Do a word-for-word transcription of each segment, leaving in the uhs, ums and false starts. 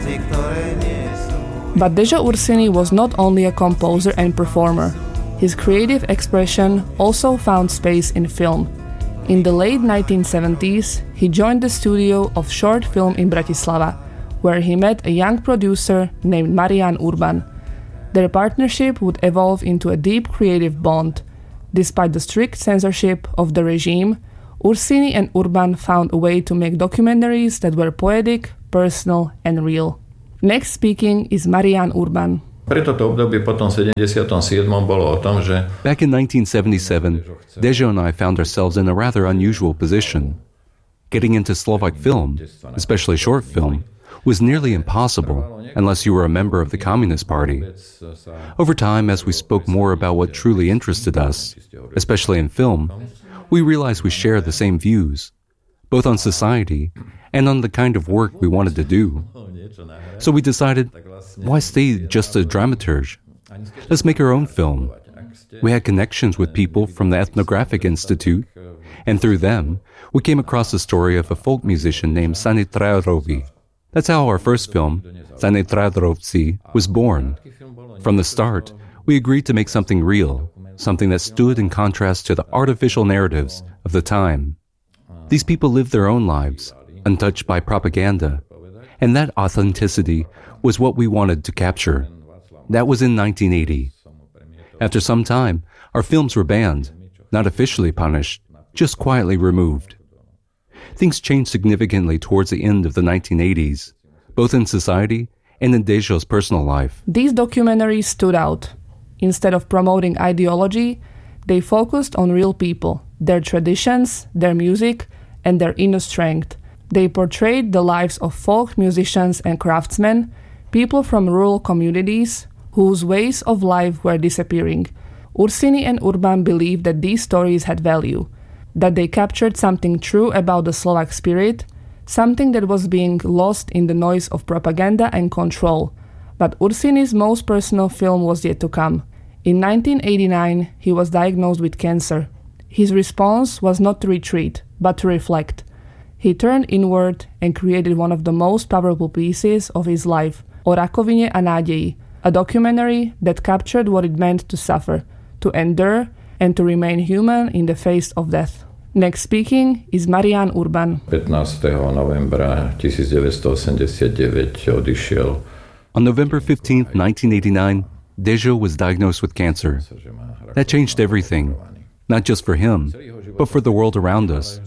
But Dežo Ursini was not only a composer and performer. His creative expression also found space in film. In the late nineteen seventies, he joined the studio of short film in Bratislava, where he met a young producer named Marián Urban. Their partnership would evolve into a deep creative bond. Despite the strict censorship of the regime, Ursini and Urban found a way to make documentaries that were poetic, personal, and real. Next speaking is Marián Urban. Back in nineteen seventy-seven, Dežo and I found ourselves in a rather unusual position. Getting into Slovak film, especially short film, was nearly impossible unless you were a member of the Communist Party. Over time, as we spoke more about what truly interested us, especially in film, we realized we shared the same views, both on society and on the kind of work we wanted to do. So we decided, why stay just a dramaturge? Let's make our own film. We had connections with people from the Ethnographic Institute, and through them, we came across the story of a folk musician named Sani Trajarovi. That's how our first film, Sani Trajarovci, was born. From the start, we agreed to make something real, something that stood in contrast to the artificial narratives of the time. These people lived their own lives, untouched by propaganda, and that authenticity was what we wanted to capture. That was in nineteen eighty. After some time, our films were banned, not officially punished, just quietly removed. Things changed significantly towards the end of the nineteen eighties, both in society and in Dežo's personal life. These documentaries stood out. Instead of promoting ideology, they focused on real people, their traditions, their music, and their inner strength. They portrayed the lives of folk musicians and craftsmen, people from rural communities whose ways of life were disappearing. Ursini and Urban believed that these stories had value, that they captured something true about the Slovak spirit, something that was being lost in the noise of propaganda and control. But Ursini's most personal film was yet to come. In nineteen eighty-nine, he was diagnosed with cancer. His response was not to retreat, but to reflect. He turned inward and created one of the most powerful pieces of his life, O rakovine a nádeji, a documentary that captured what it meant to suffer, to endure, and to remain human in the face of death. Next speaking is Marián Urban. pätnásteho novembra tisícdeväťstoosemdesiatdeväť odišiel. On November fifteenth, nineteen eighty-nine, Dežo was diagnosed with cancer. That changed everything, not just for him, but for the world around us.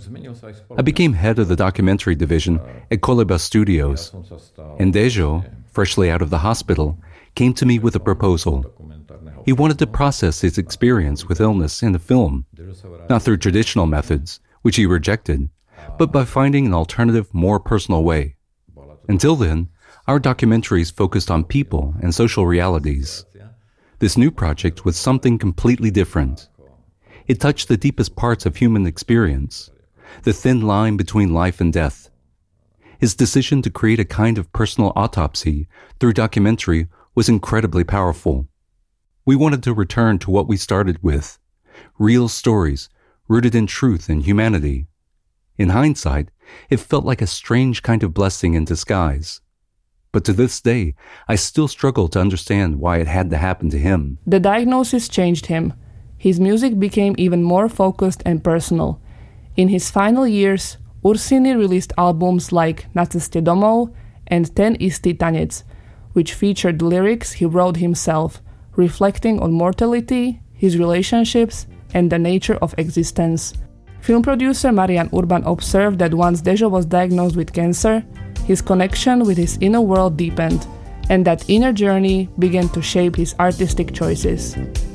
I became head of the documentary division at Koleba Studios, and Dežo, freshly out of the hospital, came to me with a proposal. He wanted to process his experience with illness in a film, not through traditional methods, which he rejected, but by finding an alternative, more personal way. Until then, our documentaries focused on people and social realities. This new project was something completely different. It touched the deepest parts of human experience, the thin line between life and death. His decision to create a kind of personal autopsy through documentary was incredibly powerful. We wanted to return to what we started with, real stories rooted in truth and humanity. In hindsight, it felt like a strange kind of blessing in disguise. But to this day, I still struggle to understand why it had to happen to him. The diagnosis changed him. His music became even more focused and personal. In his final years, Ursini released albums like Na ceste domov and Ten istý tanec, which featured lyrics he wrote himself, reflecting on mortality, his relationships, and the nature of existence. Film producer Marián Urban observed that once Dežo was diagnosed with cancer, his connection with his inner world deepened, and that inner journey began to shape his artistic choices.